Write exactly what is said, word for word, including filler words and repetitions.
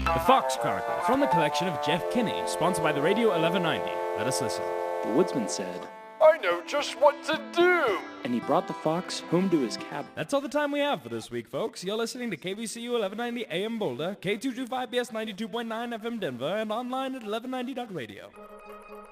The Fox Chronicle, from the collection of Jeff Kinney, sponsored by the Radio eleven ninety. Let us listen. The woodsman said, I know just what to do! and he brought the fox home to his cabin. That's all the time we have for this week, folks. You're listening to K V C U eleven ninety A M Boulder, K two twenty-five B S ninety-two point nine F M Denver, and online at eleven ninety dot radio.